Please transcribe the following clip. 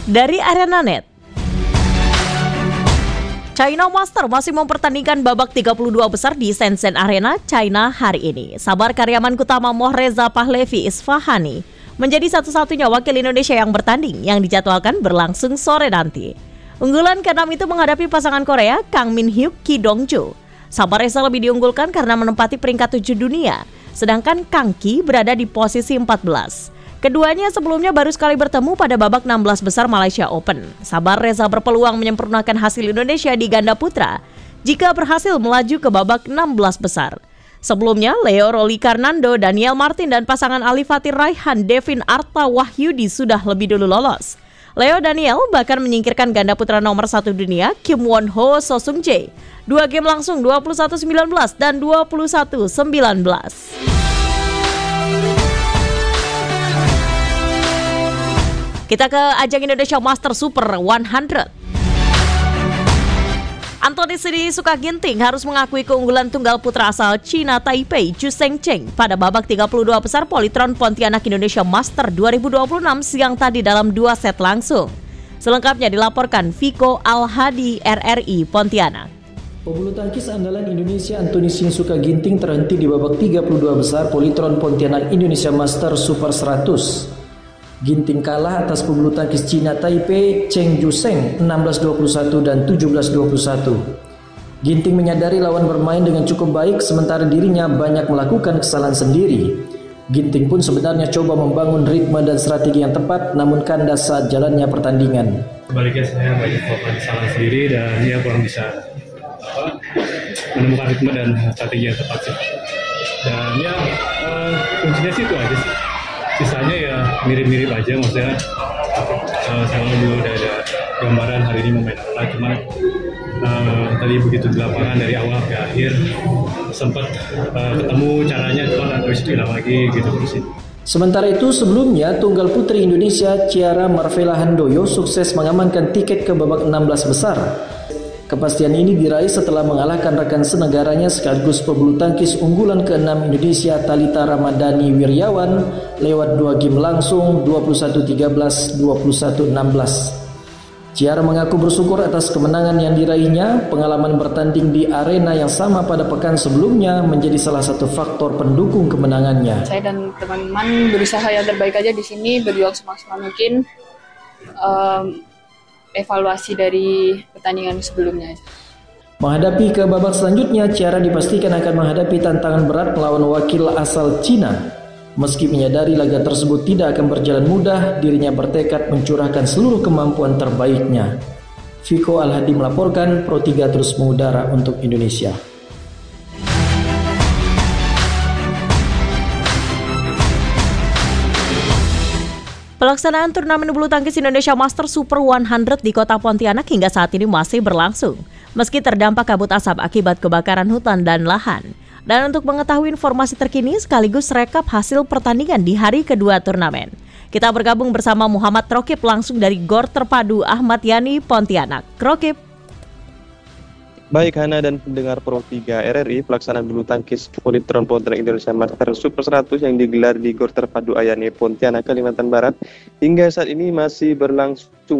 Dari ArenaNet, China Master masih mempertandingkan babak 32 besar di Shenzhen Arena, China hari ini. Sabar karyaman utama Mohreza Pahlavi Isfahani menjadi satu-satunya wakil Indonesia yang bertanding yang dijadwalkan berlangsung sore nanti. Unggulan ke-6 itu menghadapi pasangan Korea Kang Min Hyuk, Ki Dong Jo. Sabar Reza lebih diunggulkan karena menempati peringkat 7 dunia, sedangkan Kang Ki berada di posisi 14. Keduanya sebelumnya baru sekali bertemu pada babak 16 besar Malaysia Open. Sabar Reza berpeluang menyempurnakan hasil Indonesia di ganda putra jika berhasil melaju ke babak 16 besar. Sebelumnya, Leo Roli Karnando, Daniel Martin, dan pasangan Ali Fatir Raihan, Devin Arta Wahyudi sudah lebih dulu lolos. Leo Daniel bahkan menyingkirkan ganda putra nomor 1 dunia Kim Won Ho So Sung Jae. 2 game langsung 21-19 dan 21-19. Kita ke ajang Indonesia Master Super 100. Anthony Sinisuka Ginting harus mengakui keunggulan tunggal putra asal China Taipei Zhu Shengcheng pada babak 32 besar Polytron Pontianak Indonesia Master 2026 siang tadi dalam 2 set langsung. Selengkapnya dilaporkan Viko Al-Hadi RRI Pontianak. Pebulu tangkis andalan Indonesia Anthony Sinisuka Ginting terhenti di babak 32 besar Polytron Pontianak Indonesia Master Super 100. Ginting kalah atas pebulu tangkis Cina Taipei Cheng Jusheng 16-21 dan 17-21. Ginting menyadari lawan bermain dengan cukup baik sementara dirinya banyak melakukan kesalahan sendiri. Ginting pun sebenarnya coba membangun ritme dan strategi yang tepat namun kandas saat jalannya pertandingan. Sebaliknya saya banyak melakukan kesalahan sendiri dan dia kurang bisa menemukan ritme dan strategi yang tepat sih. Dan ya kuncinya sih itu aja sih. Sisanya ya mirip-mirip aja, maksudnya saya juga udah ada gambaran hari ini mau main apa, cuma tadi begitu di lapangan dari awal ke akhir sempat ketemu caranya, cuma nggak bisa bilang lagi gitu sih. Sementara itu sebelumnya tunggal putri Indonesia Ciara Marvela Handoyo sukses mengamankan tiket ke babak 16 besar. Kepastian ini diraih setelah mengalahkan rekan senegaranya sekaligus pebulu tangkis unggulan ke-6 Indonesia Thalita Ramadhani Wiryawan lewat 2 game langsung 21-13, 21-16. Ciara mengaku bersyukur atas kemenangan yang diraihnya. Pengalaman bertanding di arena yang sama pada pekan sebelumnya menjadi salah satu faktor pendukung kemenangannya. Saya dan teman-teman berusaha yang terbaik aja di sini, berjuang semaksimal mungkin. Evaluasi dari pertandingan sebelumnya. Menghadapi ke babak selanjutnya, Ciara dipastikan akan menghadapi tantangan berat melawan wakil asal Cina. Meski menyadari laga tersebut tidak akan berjalan mudah, dirinya bertekad mencurahkan seluruh kemampuan terbaiknya. Viko Al-Hadi melaporkan, Pro 3 terus mengudara untuk Indonesia. Pelaksanaan turnamen bulu tangkis Indonesia Master Super 100 di Kota Pontianak hingga saat ini masih berlangsung, meski terdampak kabut asap akibat kebakaran hutan dan lahan. Dan untuk mengetahui informasi terkini sekaligus rekap hasil pertandingan di hari kedua turnamen, kita bergabung bersama Muhammad Rokib langsung dari Gor Terpadu Ahmad Yani Pontianak. Rokib. Baik Hana dan pendengar Pro 3 RRI, pelaksanaan bulu tangkis Polytron Pontianak Indonesia Master Super 100 yang digelar di Gor Terpadu Ayani Pontianak, Kalimantan Barat hingga saat ini masih berlangsung.